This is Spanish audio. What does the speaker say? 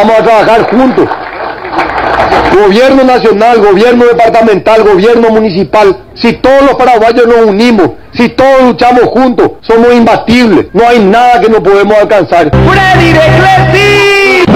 Vamos a trabajar juntos. Gobierno nacional, gobierno departamental, gobierno municipal. Si todos los paraguayos nos unimos, si todos luchamos juntos, somos imbatibles. No hay nada que no podemos alcanzar. ¡Freddy de Clesi!